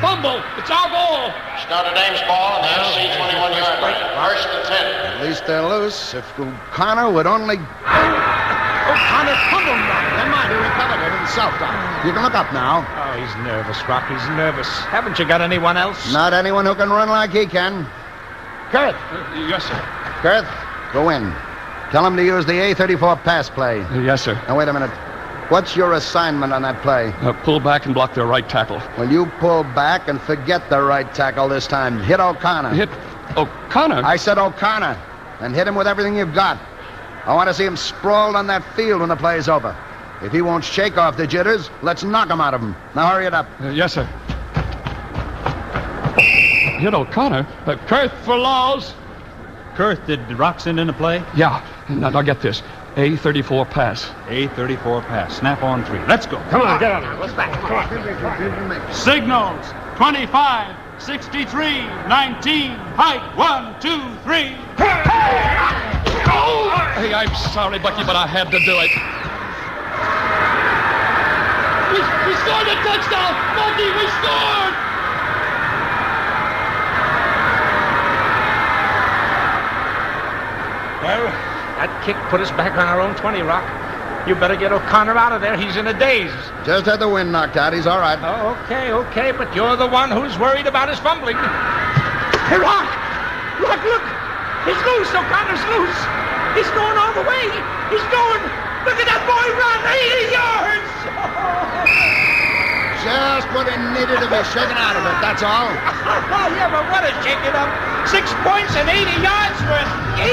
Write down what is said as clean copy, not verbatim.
fumble. It's our ball. It's Notre Dame's ball on the FC 21-yard line. First and 10. At least they're loose. If O'Connor would only... O'Connor fumbled. Never mind, he recovered it himself, Doc. You can look up now. Oh, he's nervous, Rock. He's nervous. Haven't you got anyone else? Not anyone who can run like he can. Kurth. Yes, sir. Kurth, go in. Tell him to use the A34 pass play. Yes, sir. Now, wait a minute. What's your assignment on that play? Pull back and block their right tackle. Well, you pull back and forget the right tackle this time. Hit O'Connor. Hit O'Connor? I said O'Connor. And hit him with everything you've got. I want to see him sprawled on that field when the play's over. If he won't shake off the jitters, let's knock him out of him. Now hurry it up. Yes, sir. Hit O'Connor? Kurth for Laws. Kurth, did Rock send in a play? Yeah. Now get this. A34 pass. A34 pass. Snap on 3. Let's go. Come on, get on it. What's that? Come on. Signals. 25, 63, 19. Height. 1, 2, 3. Hey, I'm sorry, Bucky, but I had to do it. We scored a touchdown! Bucky, we scored! Well, that kick put us back on our own 20, Rock. You better get O'Connor out of there. He's in a daze. Just had the wind knocked out. He's all right. Oh, okay, but you're the one who's worried about his fumbling. Hey, Rock! Rock, look! He's loose. O'Connor's loose. He's going all the way. He's going. Look at that boy run. 80 yards. Just what he needed to be shaken out of it, that's all. Yeah, but what a shake it up. 6 points and 80 yards worth.